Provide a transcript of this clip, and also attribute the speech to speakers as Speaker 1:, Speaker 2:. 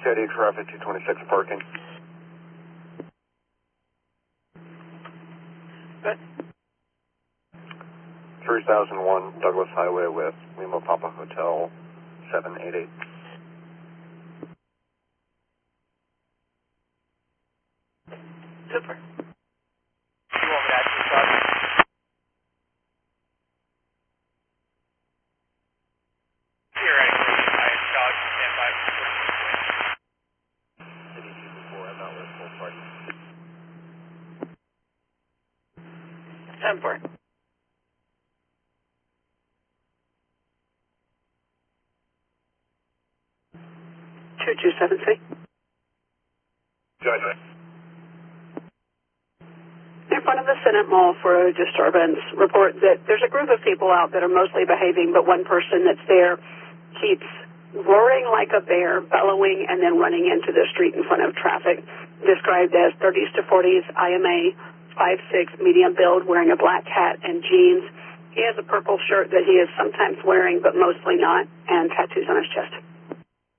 Speaker 1: Steady traffic 226 parking.
Speaker 2: Good.
Speaker 1: 3001 Douglas Highway with Lima Papa Hotel 788.
Speaker 2: Super.
Speaker 3: You want me to actually start? Theoretically, I have Dodge standby for 46
Speaker 1: City 224, I'm not with full party.
Speaker 2: 10-4. 2273.
Speaker 1: Judge.
Speaker 2: In front of the Senate Mall for a disturbance, report that there's a group of people out that are mostly behaving, but one person that's there keeps roaring like a bear, bellowing, and then running into the street in front of traffic. Described as 30s to 40s, IMA, 5'6", medium build, wearing a black hat and jeans. He has a purple shirt that he is sometimes wearing, but mostly not, and tattoos on his chest.